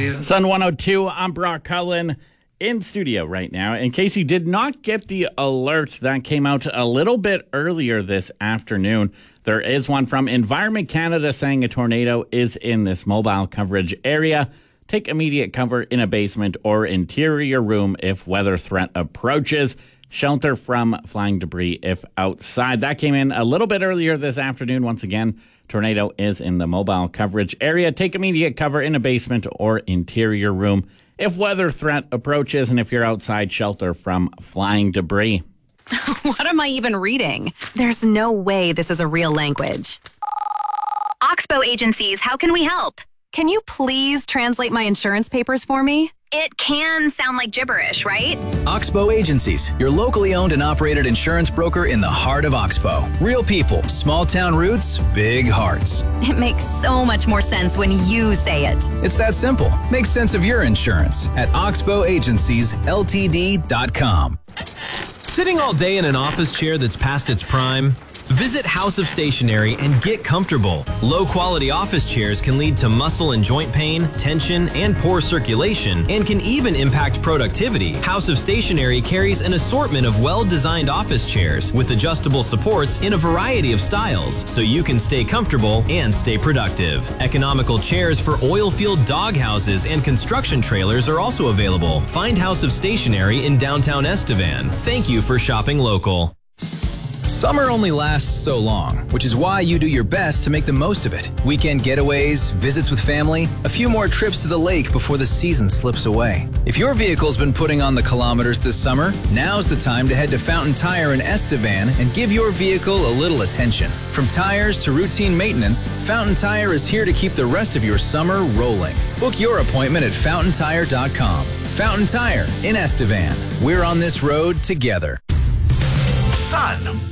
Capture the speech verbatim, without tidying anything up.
you. Sun one oh two, I'm Brock Cullen in studio right now. In case you did not get the alert that came out a little bit earlier this afternoon, there is one from Environment Canada saying a tornado is in this mobile coverage area. Take immediate cover in a basement or interior room if weather threat approaches. Shelter from flying debris if outside. That came in a little bit earlier this afternoon. Once again, tornado is in the mobile coverage area. Take immediate cover in a basement or interior room if weather threat approaches, and if you're outside, shelter from flying debris. What am I even reading? There's no way this is a real language. Oxbow Agencies, how can we help? Can you please translate my insurance papers for me? It can sound like gibberish, right? Oxbow Agencies, your locally owned and operated insurance broker in the heart of Oxbow. Real people, small town roots, big hearts. It makes so much more sense when you say it. It's that simple. Make sense of your insurance at oxbow agencies l t d dot com. Sitting all day in an office chair that's past its prime? Visit House of Stationery and get comfortable. Low-quality office chairs can lead to muscle and joint pain, tension, and poor circulation, and can even impact productivity. House of Stationery carries an assortment of well-designed office chairs with adjustable supports in a variety of styles, so you can stay comfortable and stay productive. Economical chairs for oil-field doghouses and construction trailers are also available. Find House of Stationery in downtown Estevan. Thank you for shopping local. Summer only lasts so long, which is why you do your best to make the most of it. Weekend getaways, visits with family, a few more trips to the lake before the season slips away. If your vehicle's been putting on the kilometers this summer, now's the time to head to Fountain Tire in Estevan and give your vehicle a little attention. From tires to routine maintenance, Fountain Tire is here to keep the rest of your summer rolling. Book your appointment at fountain tire dot com. Fountain Tire in Estevan. We're on this road together. Sun